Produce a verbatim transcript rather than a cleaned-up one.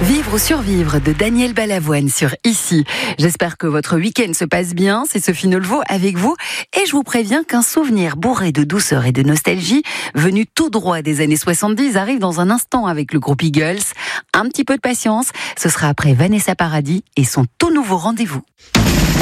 Vivre ou survivre de Daniel Balavoine sur Ici. J'espère que votre week-end se passe bien. C'est Sophie Nolleveau avec vous. Et je vous préviens qu'un souvenir bourré de douceur et de nostalgie, venu tout droit des années soixante-dix, arrive dans un instant avec le groupe Eagles. Un petit peu de patience. Ce sera après Vanessa Paradis et son tout nouveau rendez-vous.